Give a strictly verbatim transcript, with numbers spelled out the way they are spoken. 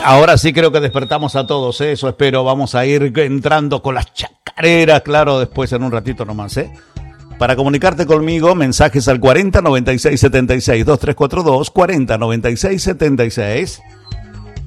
ahora sí creo que despertamos a todos, ¿eh? Eso espero. Vamos a ir entrando con las chacareras, claro, después en un ratito nomás, ¿eh? Para comunicarte conmigo, mensajes al cuarenta noventa y seis setenta y seis, dos tres cuatro dos, cuarenta noventa y seis setenta y seis.